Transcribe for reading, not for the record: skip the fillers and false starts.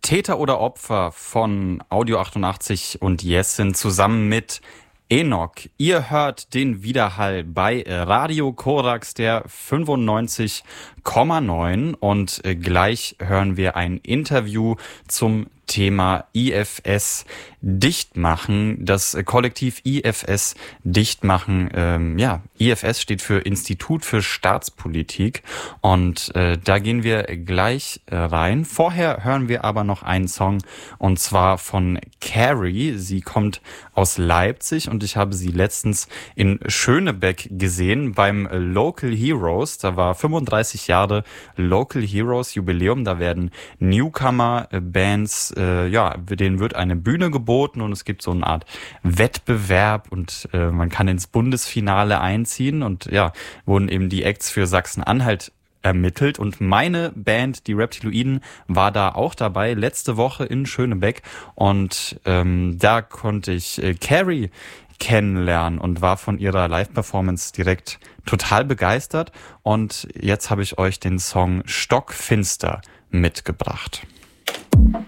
Täter oder Opfer von Audio 88 und Jessin zusammen mit Enoch. Ihr hört den Widerhall bei Radio Korax, der 95,9, und gleich hören wir ein Interview zum Thema IFS Dichtmachen, das Kollektiv IFS Dichtmachen. IFS steht für Institut für Staatspolitik, und da gehen wir gleich rein. Vorher hören wir aber noch einen Song, und zwar von Carrie. Sie kommt aus Leipzig und ich habe sie letztens in Schönebeck gesehen beim Local Heroes. Da war 35 Jahre Local Heroes Jubiläum. Da werden Newcomer Bands, denen wird eine Bühne geboten und es gibt so eine Art Wettbewerb und man kann ins Bundesfinale einziehen, und wurden eben die Acts für Sachsen-Anhalt ermittelt, und meine Band, die Reptiloiden, war da auch dabei, letzte Woche in Schönebeck, und da konnte ich Carrie kennenlernen und war von ihrer Live-Performance direkt total begeistert, und jetzt habe ich euch den Song Stockfinster mitgebracht.